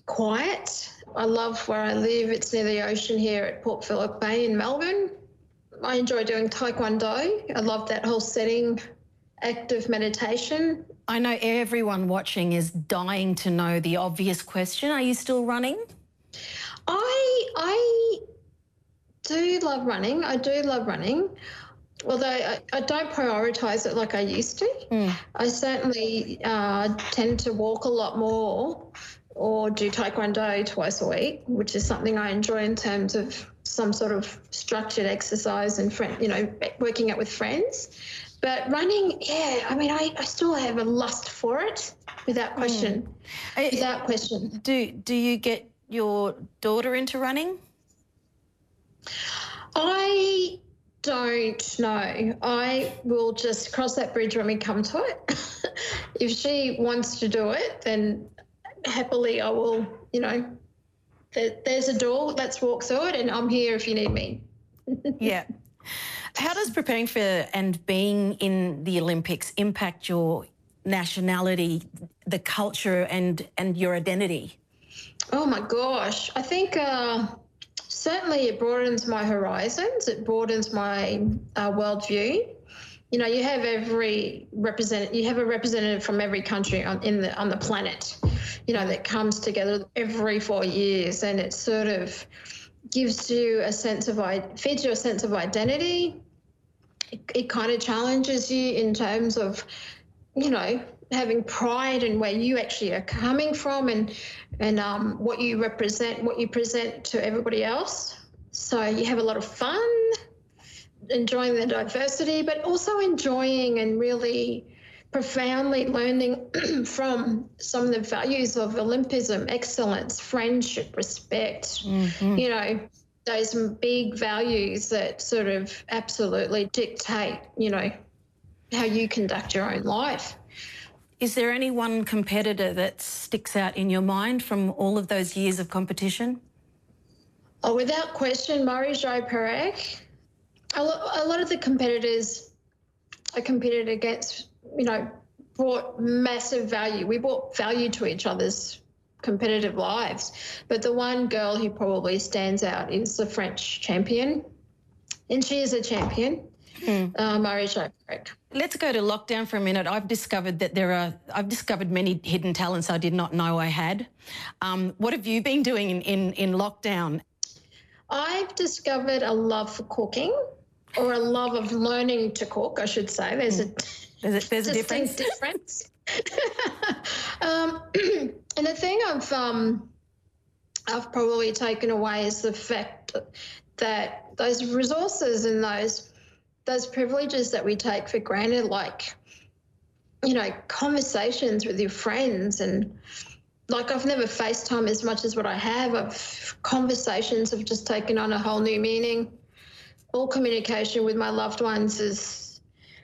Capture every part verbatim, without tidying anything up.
quiet. I love where I live. It's near the ocean here at Port Phillip Bay in Melbourne. I enjoy doing taekwondo. I love that whole setting, active meditation. I know everyone watching is dying to know the obvious question. Are you still running? I I do love running. I do love running, although I, I don't prioritise it like I used to. Mm. I certainly uh, tend to walk a lot more or do taekwondo twice a week, which is something I enjoy in terms of some sort of structured exercise and, friend, you know, working out with friends. But running, yeah, I mean, I, I still have a lust for it, without question, mm. without question. Do, do you get your daughter into running? I don't know. I will just cross that bridge when we come to it. If she wants to do it, then happily I will, you know, there, there's a door, let's walk through it, and I'm here if you need me. Yeah. How does preparing for and being in the Olympics impact your nationality, the culture and, and your identity? Oh my gosh. I think uh, certainly it broadens my horizons. It broadens my uh, worldview. You know, you have every represent, you have a representative from every country on in the on the planet, you know, that comes together every four years, and it sort of gives you a sense of, feeds you a sense of identity. It, it kind of challenges you in terms of, you know, having pride in where you actually are coming from and and um, what you represent, what you present to everybody else. So you have a lot of fun, enjoying the diversity, but also enjoying and really profoundly learning from some of the values of Olympism: excellence, friendship, respect, mm-hmm. you know, those big values that sort of absolutely dictate, you know, how you conduct your own life. Is there any one competitor that sticks out in your mind from all of those years of competition? Oh, without question, Marie-Jo Perec. A lot of the competitors I competed against, you know, brought massive value. We brought value to each other's competitive lives. But the one girl who probably stands out is the French champion, and she is a champion, mm. uh, Marie-Jo Perec. Let's go to lockdown for a minute. I've discovered that there are, I've discovered many hidden talents I did not know I had. Um, what have you been doing in, in, in lockdown? I've discovered a love for cooking, or a love of learning to cook, I should say. There's a, there's a, there's a difference. difference. um, and the thing I've, um, I've probably taken away is the fact that those resources and those those privileges that we take for granted, like, you know, conversations with your friends, and like I've never FaceTime as much as what I have. I've, conversations have just taken on a whole new meaning. All communication with my loved ones is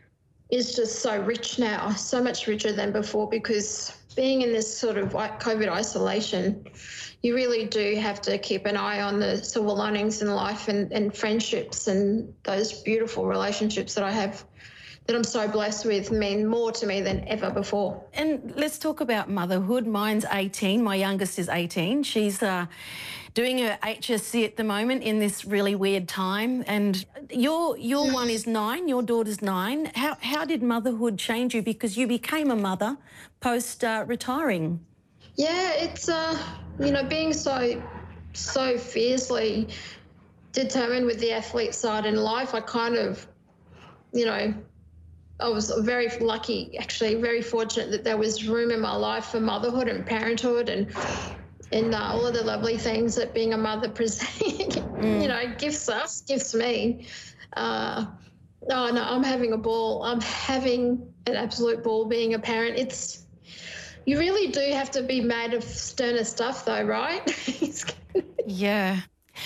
is just so rich now, so much richer than before, because being in this sort of COVID isolation, you really do have to keep an eye on the silver linings in life and, and friendships, and those beautiful relationships that I have that I'm so blessed with mean more to me than ever before. And let's talk about motherhood. Mine's eighteen. My youngest is eighteen. She's uh, doing her H S C at the moment in this really weird time. And your your one is nine. Your daughter's nine. How how did motherhood change you? Because you became a mother post uh, retiring. Yeah, it's uh, you know, being so so fiercely determined with the athlete side in life. I kind of, you know, I was very lucky, actually, very fortunate that there was room in my life for motherhood and parenthood and and uh, all of the lovely things that being a mother presents, mm. you know, gifts us, gifts me. Uh, oh, no, I'm having a ball. I'm having an absolute ball being a parent. It's, you really do have to be made of sterner stuff though, right? Yeah.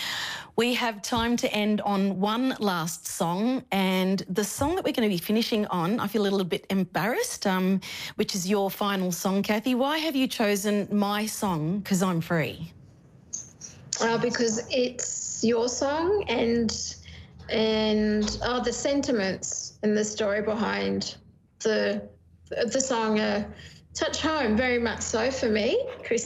We have time to end on one last song, and the song that we're going to be finishing on, I feel a little bit embarrassed, um, which is your final song, Kathy. Why have you chosen my song, "Cause I'm Free"? Uh, because it's your song, and and uh, the sentiments and the story behind the the song uh, touch home very much so for me, Chris.